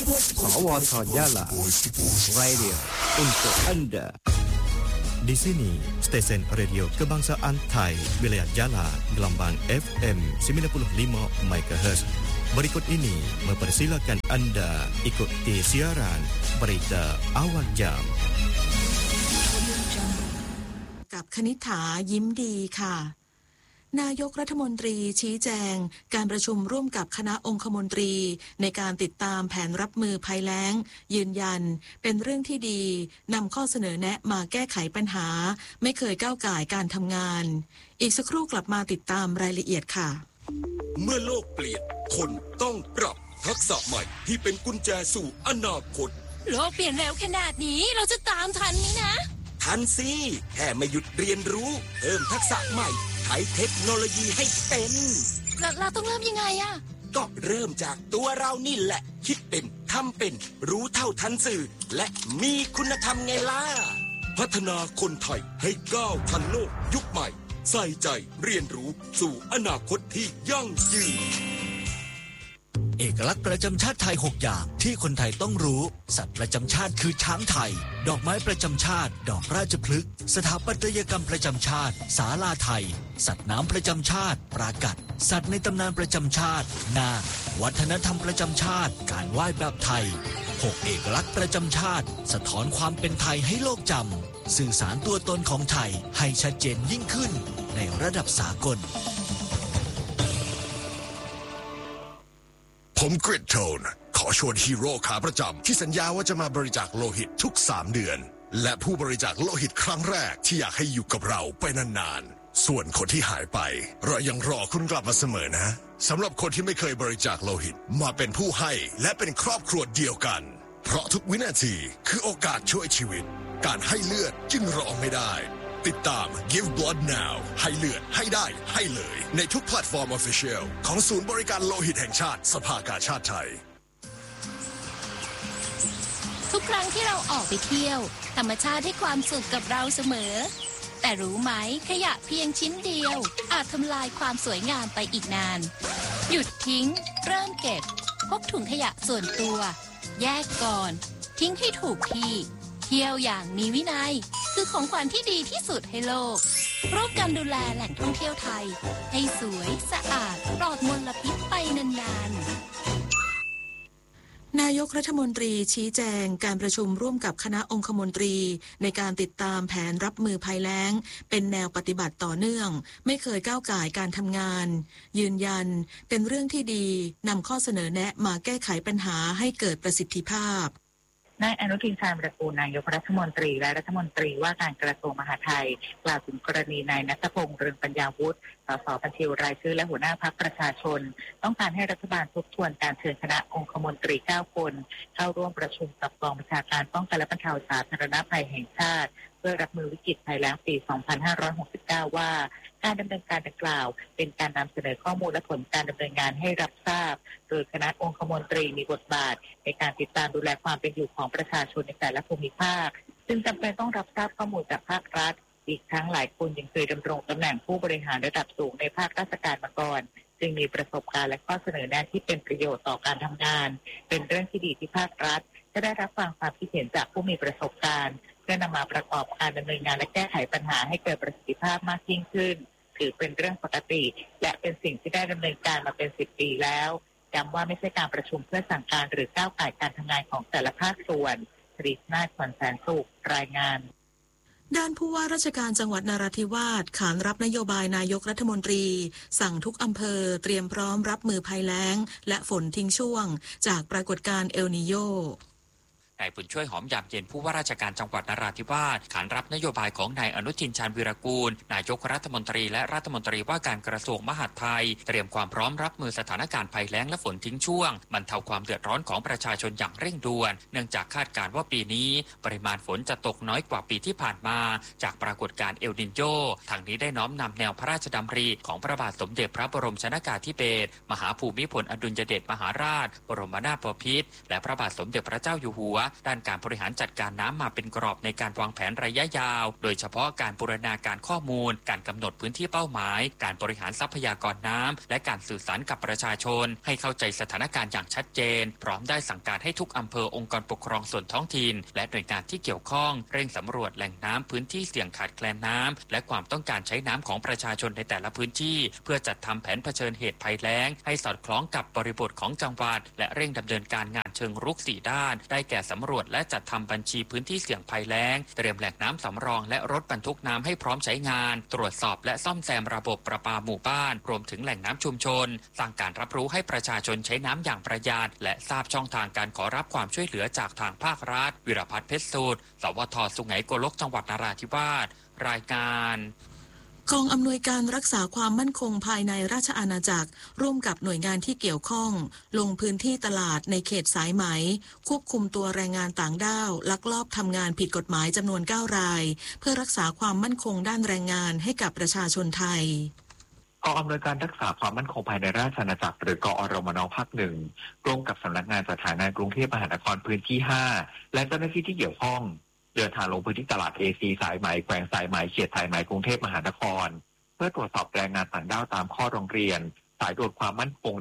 สวทYala Radio untuk Anda. Di sini, stesen radio kebangsaan Thai, wilayah Yala, gelombang FM 95 MHz. Berikut ini mempersilakan Anda ikuti siaran berita awal jam. กับคณิษฐายิ้มดีค่ะนายกรัฐมนตรีชี้แจงการประชุมร่วมกับคณะองคมนตรีในการติดตามแผนรับมือภัยแล้งยืนยันเป็นเรื่องที่ดีนำข้อเสนอแนะมาแก้ไขปัญหาไม่เคยก้าวก่ายการทำงานอีกสักครู่กลับมาติดตามรายละเอียดค่ะเมื่อโลกเปลี่ยนคนต้องปรับทักษะใหม่ที่เป็นกุญแจสู่อนาคตโลกเปลี่ยนเร็วขนาดนี้เราจะตามทันไหมนะทันสิแค่ไม่หยุดเรียนรู้เพิ่มทักษะใหม่ใช้เทคโนโลยีให้เป็นเราต้องเริ่มยังไงอะก็เริ่มจากตัวเรานี่แหละคิดเป็นทำเป็นรู้เท่าทันสื่อและมีคุณธรรมไงล่ะพัฒนาคนไทยให้ก้าวทันโลกยุคใหม่ใส่ใจเรียนรู้สู่อนาคตที่ยั่งยืนเอกลักษณ์ประจำชาติไทย6อย่างที่คนไทยต้องรู้สัตว์ประจำชาติคือช้างไทยดอกไม้ประจำชาติดอกราชพฤกษ์สถาปัตยกรรมประจำชาติศาลาไทยสัตว์น้ำประจำชาติปรากัดสัตว์ในตำนานประจำชาตินาควัฒนธรรมประจำชาติการไหว้แบบไทย6เอกลักษณ์ประจำชาติสะท้อนความเป็นไทยให้โลกจำสื่อสารตัวตนของไทยให้ชัดเจนยิ่งขึ้นในระดับสากลผมกริดโทนขอชวนฮีโร่ขาประจำที่สัญญาว่าจะมาบริจาคโลหิตทุก3 เดือนและผู้บริจาคโลหิตครั้งแรกที่อยากให้อยู่กับเราไปนานๆส่วนคนที่หายไปเรายังรอคุณกลับมาเสมอนะสำหรับคนที่ไม่เคยบริจาคโลหิตมาเป็นผู้ให้และเป็นครอบครัวเดียวกันเพราะทุกวินาทีคือโอกาสช่วยชีวิตการให้เลือดจึงรอไม่ได้ติดตาม Give Blood Now ให้เลือดให้ได้ให้เลยในทุกแพลตฟอร์ม Official ของศูนย์บริการโลหิตแห่งชาติสภากาชาดไทยทุกครั้งที่เราออกไปเที่ยวธรรมชาติให้ความสุขกับเราเสมอแต่รู้ไหมขยะเพียงชิ้นเดียวอาจทำลายความสวยงามไปอีกนานหยุดทิ้งเริ่มเก็บพกถุงขยะส่วนตัวแยกก่อนทิ้งให้ถูกที่เที่ยวอย่างมีวินัยคือของขวัญที่ดีที่สุดให้โลกร่วมกันดูแลแหล่งท่องเที่ยวไทยให้สวยสะอาดปลอดมลพิษไปนานๆนายกรัฐมนตรีชี้แจงการประชุมร่วมกับคณะองคมนตรีในการติดตามแผนรับมือภัยแล้งเป็นแนวปฏิบัติต่อเนื่องไม่เคยก้าวก่ายการทำงานยืนยันเป็นเรื่องที่ดีนำข้อเสนอแนะมาแก้ไขปัญหาให้เกิดประสิทธิภาพนายอนุทินชาญวิรากูลนายกรัฐมนตรีและรัฐมนตรีว่าการกระทรวงมหาดไทยกล่าวถึงกรณีนายณัฐพงษ์เรืองปัญญาวุฒิสสบัญชีรายชื่อและหัวหน้าพรรคประชาชนต้องการให้รัฐบาลทบทวนการเชิญคณะองคมนตรี9 คนเข้าร่วมประชุมกับกองบัญชาการป้องกันและบรรเทาสาธารณภัยแห่งชาติเพื่อรับมือวิกฤตภัยแล้งปี 2569 ว่าการดำเนินการดังกล่าวเป็นการนำเสนอข้อมูลและผลการดำเนินงานให้รับทราบโดยคณะองคมนตรีมีบทบาทในการติดตามดูแลความเป็นอยู่ของประชาชนในแต่ละภูมิภาคซึ่งจำเป็นต้องรับทราบข้อมูลจากภาครัฐอีกทั้งหลายคนยังเคยดำรงตำแหน่งผู้บริหารระดับสูงในภาคราชการมาก่อนจึงมีประสบการณ์และข้อเสนอแนะที่เป็นประโยชน์ต่อการทำงานเป็นเรื่องที่ดีที่ภาครัฐจะได้รับฟังความคิดเห็นจากผู้มีประสบการณ์เพื่อนำมาประกอบการดำเนินงานและแก้ไขปัญหาให้เกิดประสิทธิภาพมากยิ่งขึ้นถือเป็นเรื่องปกติและเป็นสิ่งที่ได้ดำเนินการมาเป็น10 ปีแล้วย้ำว่าไม่ใช่การประชุมเพื่อสั่งการหรือก้าวก่ายการทำงานของแต่ละภาคส่วนธริศนาถ ขวัญแสนสุขรายงานด้านผู้ว่าราชการจังหวัดนราธิวาสขานรับนโยบายนายกรัฐมนตรีสั่งทุกอำเภอเตรียมพร้อมรับมือภัยแล้งและฝนทิ้งช่วงจากปรากฏการณ์เอลนีโญนายบุญช่วยหอมยามเย็นผู้ว่าราชการจังหวัดนราธิวาสขานรับนโยบายของนายอนุทินชาญวีรกูลนายกรัฐมนตรีและรัฐมนตรีว่าการกระทรวงมหาดไทยเตรียมความพร้อมรับมือสถานการณ์ภัยแล้งและฝนทิ้งช่วงบรรเทาความเดือดร้อนของประชาชนอย่างเร่งด่วนเนื่องจากคาดการณ์ว่าปีนี้ปริมาณฝนจะตกน้อยกว่าปีที่ผ่านมาจากปรากฏการณ์เอลนิโญทางนี้ได้น้อมนำแนวพระราชดำริของพระบาทสมเด็จพระบรมชนกาธิเบศรมหาภูมิพลอดุลยเดชมหาราชบรมนาถบพิตรและพระบาทสมเด็จพระเจ้าอยู่หัวด้านการบริหารจัดการน้ำมาเป็นกรอบในการวางแผนระยะยาวโดยเฉพาะการบูรณาการข้อมูลการกำหนดพื้นที่เป้าหมายการบริหารทรัพยากรน้ำและการสื่อสารกับประชาชนให้เข้าใจสถานการณ์อย่างชัดเจนพร้อมได้สั่งการให้ทุกอำเภอองค์กรปกครองส่วนท้องถิ่นและหน่วยงานที่เกี่ยวข้องเร่งสำรวจแหล่งน้ำพื้นที่เสี่ยงขาดแคลนน้ำและความต้องการใช้น้ำของประชาชนในแต่ละพื้นที่เพื่อจัดทำแผนเผชิญเหตุภัยแล้งให้สอดคล้องกับบริบทของจังหวัดและเร่งดำเนินการงานเชิงรุก4ด้านได้แก่สำรวจและจัดทำบัญชีพื้นที่เสี่ยงภัยแล้งเตรียมแหล่งน้ำสำรองและรถบรรทุกน้ำให้พร้อมใช้งานตรวจสอบและซ่อมแซมระบบประปาหมู่บ้านรวมถึงแหล่งน้ำชุมชนสร้างการรับรู้ให้ประชาชนใช้น้ำอย่างประหยัดและทราบช่องทางการขอรับความช่วยเหลือจากทางภาครัฐวิรพัฒน์เพชรสูตรสวท.สุไหงโกลกจังหวัดนราธิวาสรายงานกองอำนวยการรักษาความมั่นคงภายในราชอาณาจักรร่วมกับหน่วยงานที่เกี่ยวข้องลงพื้นที่ตลาดในเขตสายไหมควบคุมตัวแรงงานต่างด้าวลักลอบทำงานผิดกฎหมายจำนวน9รายเพื่อรักษาความมั่นคงด้านแรงงานให้กับประชาชนไทยกองอำนวยการรักษาความมั่นคงภายในราชอาณาจักรหรือกอรมน.ภาค 1ร่วมกับสำนักงานจัดหางานกรุงเทพมหานครพื้นที่5และเจ้าหน้าที่ที่เกี่ยวข้องเดินทางลงพื้นที่ตลาด AC สายไหมแขวงสายไหมเขตสายไหมกรุงเทพมหานครเพื่อตรวจสอบแรงงานต่างด้าวตามข้อร้องเรียนสายด่วนความมั่นคง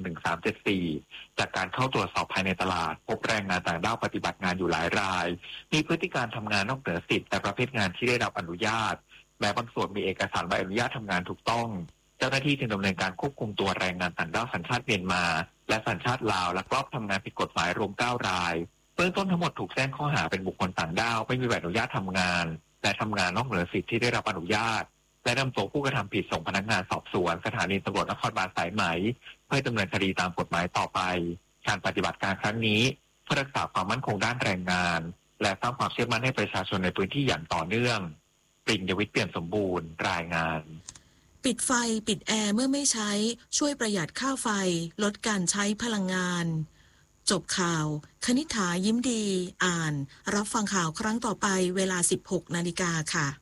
1374จากการเข้าตรวจสอบภายในตลาดพบแรงงานต่างด้าวปฏิบัติงานอยู่หลายรายมีพฤติการทำงานนอกเหนือสิทธิ์แต่ประเภทงานที่ได้รับอนุญาตแม้บางส่วนมีเอกสารใบอนุญาตทำงานถูกต้องเจ้าหน้าที่จึงดำเนินการควบคุมตัวแรงงานต่างด้าวสัญชาติเมียนมาและสัญชาติลาวลักลอบทำงานผิดกฎหมายรวม9รายเบื้องต้นทั้งหมดถูกแจ้งข้อหาเป็นบุคคลต่างด้าวไม่มีใบอนุญาตทำงานและทำงานนอกเหนือสิทธิ์ที่ได้รับอนุญาตและนำตัวผู้กระทำผิดส่งพนักงานสอบสวนสถานีตำรวจนครบาลสายไหมเพื่อดำเนินคดีตามกฎหมายต่อไปการปฏิบัติการครั้งนี้เพื่อรักษาความมั่นคงด้านแรงงานและสร้างความเชื่อมั่นให้ประชาชนในพื้นที่อย่างต่อเนื่องปริญญวิทย์เปี่ยมสมบูรณ์รายงานปิดไฟปิดแอร์เมื่อไม่ใช้ช่วยประหยัดค่าไฟลดการใช้พลังงานจบข่าวคณิษฐายิ้มดีอ่านรับฟังข่าวครั้งต่อไปเวลา 16 นาฬิกาค่ะ